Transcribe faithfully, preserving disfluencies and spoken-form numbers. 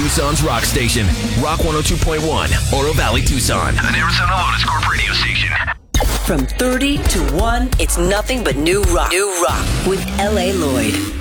Tucson's rock station. Rock one oh two point one, Oro Valley, Tucson. An Arizona Lotus Corp radio station. From thirty to one, it's nothing but new rock. New rock with L A. Lloyd.